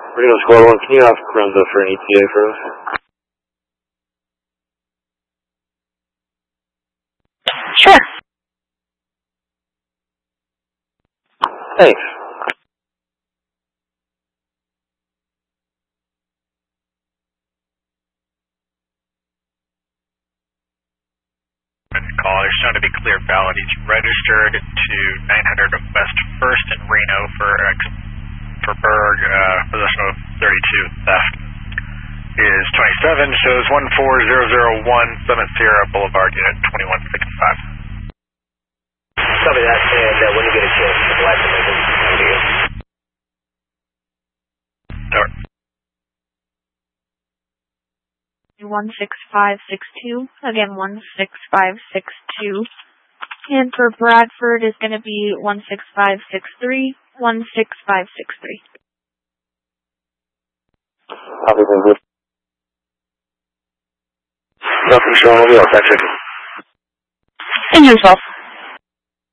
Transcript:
Reno Squad 1, can you ask Lorenzo for an ETA for us? Sure. Thanks. Caller, shown to be clear valid. He's registered to 900 West 1st in Reno for Berg, possession of 32 theft. Is 27, shows 14001 Sierra Boulevard, unit 2165. Copy that, and when you get a chance, the light message to you. Over. 16562, again 16562, and for Bradford is going to be 16563, 16563. Copy, thank you. Nothing showing over there, thanks. And yourself.